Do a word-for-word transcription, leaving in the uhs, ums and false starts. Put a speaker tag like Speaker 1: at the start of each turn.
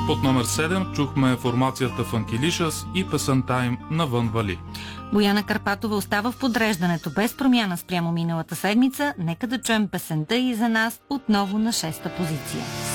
Speaker 1: Под номер седем чухме формацията Фанкилишас и песента им Навън вали.
Speaker 2: Бояна Карпатова остава в подреждането без промяна спрямо миналата седмица. Нека да чуем песента и за нас отново на шеста позиция.